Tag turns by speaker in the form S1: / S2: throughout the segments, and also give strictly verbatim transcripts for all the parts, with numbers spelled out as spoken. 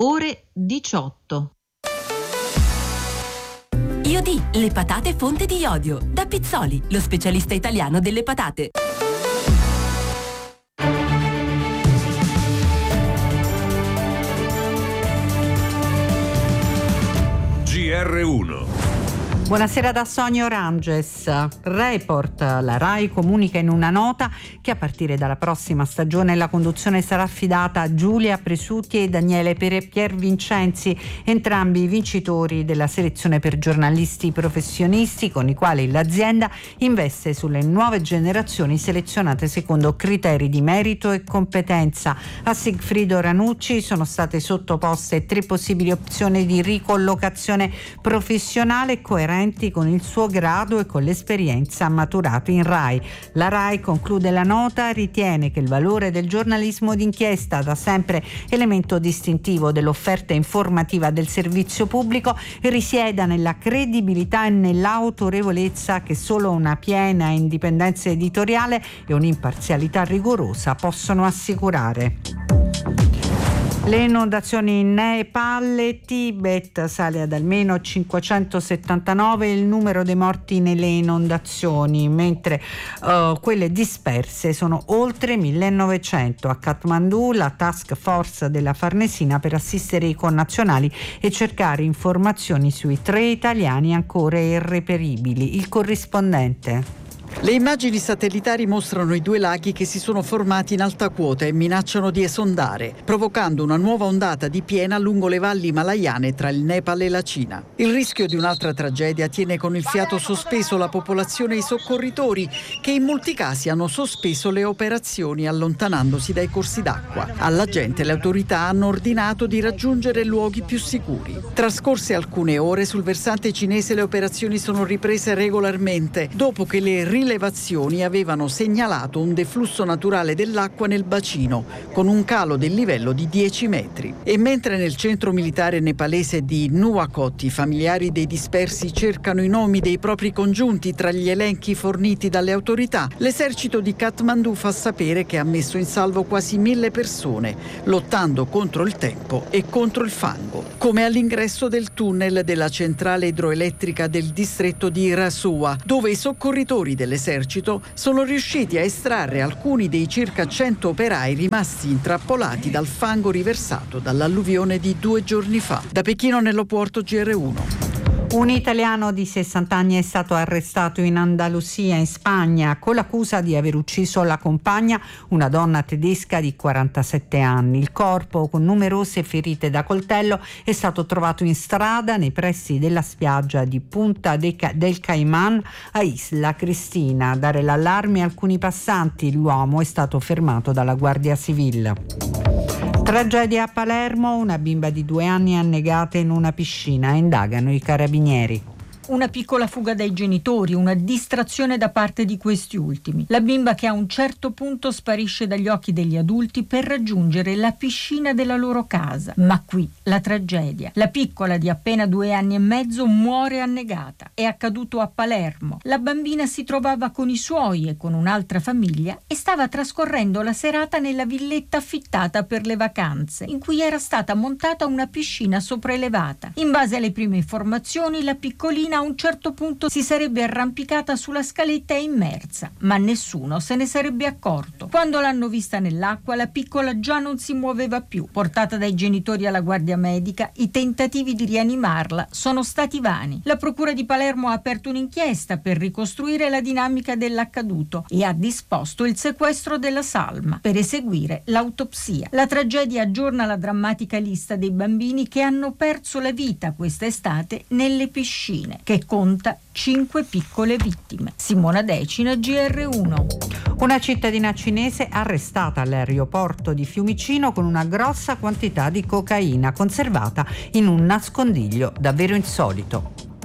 S1: ore diciotto.
S2: Iodi, le patate fonte di iodio. Da Pizzoli, lo specialista italiano delle patate.
S3: G R uno.
S4: Buonasera da Sonia Oranges. Report. La RAI comunica in una nota che a partire dalla prossima stagione la conduzione sarà affidata a Giulia Presutti e Daniele Piervincenzi, entrambi vincitori della selezione per giornalisti professionisti, con i quali l'azienda investe sulle nuove generazioni selezionate secondo criteri di merito e competenza. A Sigfrido Ranucci sono state sottoposte tre possibili opzioni di ricollocazione professionale coerenti con il suo grado e con l'esperienza maturato in RAI. La RAI, conclude la nota, ritiene che il valore del giornalismo d'inchiesta, da sempre elemento distintivo dell'offerta informativa del servizio pubblico, risieda nella credibilità e nell'autorevolezza che solo una piena indipendenza editoriale e un'imparzialità rigorosa possono assicurare. Le inondazioni in Nepal e Tibet. Sale ad almeno cinquecentosettantanove il numero dei morti nelle inondazioni, mentre uh, quelle disperse sono oltre millenovecento. A Kathmandu la task force della Farnesina per assistere i connazionali e cercare informazioni sui tre italiani ancora irreperibili. Il corrispondente.
S5: Le immagini satellitari mostrano i due laghi che si sono formati in alta quota e minacciano di esondare, provocando una nuova ondata di piena lungo le valli himalayane tra il Nepal e la Cina. Il rischio di un'altra tragedia tiene con il fiato sospeso la popolazione e i soccorritori, che in molti casi hanno sospeso le operazioni allontanandosi dai corsi d'acqua. Alla gente le autorità hanno ordinato di raggiungere luoghi più sicuri. Trascorse alcune ore, sul versante cinese le operazioni sono riprese regolarmente, dopo che le rilevazioni avevano segnalato un deflusso naturale dell'acqua nel bacino, con un calo del livello di dieci metri. E mentre nel centro militare nepalese di Nuwakot i familiari dei dispersi cercano i nomi dei propri congiunti tra gli elenchi forniti dalle autorità, l'esercito di Kathmandu fa sapere che ha messo in salvo quasi mille persone, lottando contro il tempo e contro il fango, come all'ingresso del tunnel della centrale idroelettrica del distretto di Rasuwa, dove i soccorritori dell'esercito sono riusciti a estrarre alcuni dei circa cento operai rimasti intrappolati dal fango riversato dall'alluvione di due giorni fa. Da Pechino, Nello Puerto, G R uno.
S4: Un italiano di sessanta anni è stato arrestato in Andalusia, in Spagna, con l'accusa di aver ucciso la compagna, una donna tedesca di quarantasette anni. Il corpo, con numerose ferite da coltello, è stato trovato in strada nei pressi della spiaggia di Punta del Caiman a Isla Cristina. A dare l'allarme alcuni passanti, l'uomo è stato fermato dalla Guardia Civile. Tragedia a Palermo, una bimba di due anni annegata in una piscina, indagano i carabinieri.
S6: Una piccola fuga dai genitori, una distrazione da parte di questi ultimi. La bimba che a un certo punto sparisce dagli occhi degli adulti per raggiungere la piscina della loro casa. Ma qui la tragedia. La piccola di appena due anni e mezzo muore annegata. È accaduto a Palermo. La bambina si trovava con i suoi e con un'altra famiglia e stava trascorrendo la serata nella villetta affittata per le vacanze, in cui era stata montata una piscina sopraelevata. In base alle prime informazioni, la piccolina a un certo punto si sarebbe arrampicata sulla scaletta e immersa, ma nessuno se ne sarebbe accorto. Quando l'hanno vista nell'acqua, la piccola già non si muoveva più. Portata dai genitori alla guardia medica, i tentativi di rianimarla sono stati vani. La procura di Palermo ha aperto un'inchiesta per ricostruire la dinamica dell'accaduto e ha disposto il sequestro della salma per eseguire l'autopsia. La tragedia aggiorna la drammatica lista dei bambini che hanno perso la vita quest'estate nelle piscine, che conta cinque piccole vittime. Simona Decina, G R uno.
S4: Una cittadina cinese arrestata all'aeroporto di Fiumicino con una grossa quantità di cocaina conservata in un nascondiglio davvero insolito.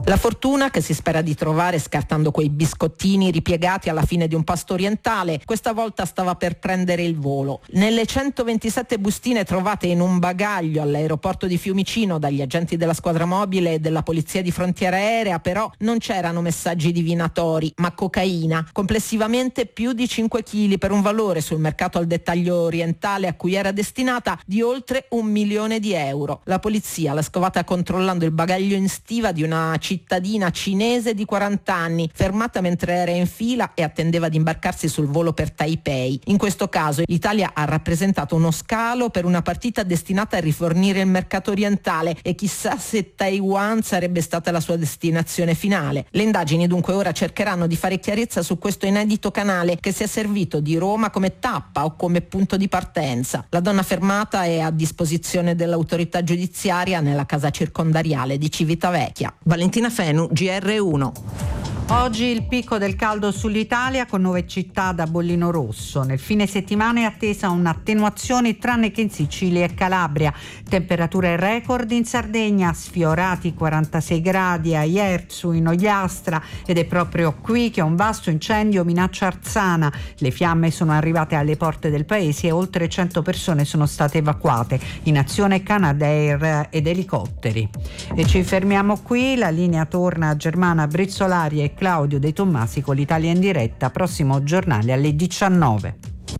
S7: La fortuna che si spera di trovare scartando quei biscottini ripiegati alla fine di un pasto orientale, questa volta stava per prendere il volo. Nelle centoventisette bustine trovate in un bagaglio all'aeroporto di Fiumicino dagli agenti della squadra mobile e della polizia di frontiera aerea, però non c'erano messaggi divinatori, ma cocaina, complessivamente più di cinque chili, per un valore sul mercato al dettaglio orientale a cui era destinata di oltre un milione di euro. La polizia l'ha scovata controllando il bagaglio in stiva di una cittadina cinese di quaranta anni, fermata mentre era in fila e attendeva di imbarcarsi sul volo per Taipei. In questo caso l'Italia ha rappresentato uno scalo per una partita destinata a rifornire il mercato orientale e chissà se Taiwan sarebbe stata la sua destinazione finale. Le indagini dunque ora cercheranno di fare chiarezza su questo inedito canale che si è servito di Roma come tappa o come punto di partenza. La donna fermata è a disposizione dell'autorità giudiziaria nella casa circondariale di Civitavecchia. Valentina Fenu, G R uno.
S4: Oggi il picco del caldo sull'Italia con nove città da bollino rosso. Nel fine settimana è attesa un'attenuazione tranne che in Sicilia e Calabria. Temperature record in Sardegna, sfiorati i quarantasei gradi a Ierzu in Ogliastra, ed è proprio qui che un vasto incendio minaccia Arzana. Le fiamme sono arrivate alle porte del paese e oltre cento persone sono state evacuate. In azione Canadair ed elicotteri. E ci fermiamo qui, la linea torna a Germana Brizzolari e Claudio De Tommasi con l'Italia in diretta, prossimo giornale alle diciannove.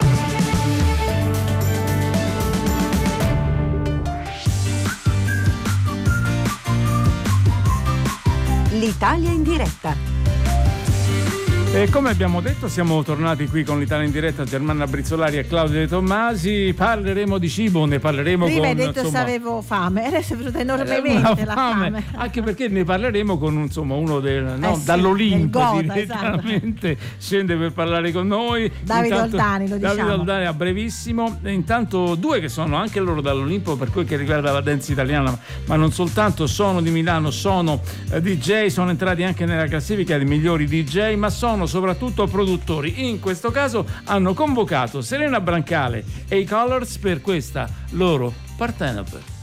S8: L'Italia in diretta.
S9: E come abbiamo detto siamo tornati qui con l'Italia in diretta, Germana Brizzolari e Claudio De Tommasi. Parleremo di cibo, ne parleremo
S10: prima
S9: con...
S10: Prima hai detto
S9: insomma,
S10: se avevo fame, adesso è venuta enormemente la fame. fame.
S9: Anche perché ne parleremo con insomma uno del, no,
S10: eh sì,
S9: dall'Olimpo
S10: Gotha,
S9: direttamente,
S10: esatto.
S9: Scende per parlare con noi.
S10: Davide
S9: Intanto,
S10: Oldani, lo diciamo.
S9: Davide Oldani a brevissimo. E intanto due che sono anche loro dall'Olimpo per quel che riguarda la dance italiana, ma non soltanto, sono di Milano, sono eh, D J, sono entrati anche nella classifica dei migliori D J, ma sono soprattutto produttori. In questo caso hanno convocato Serena Brancale e i Colors per questa loro Partenopel.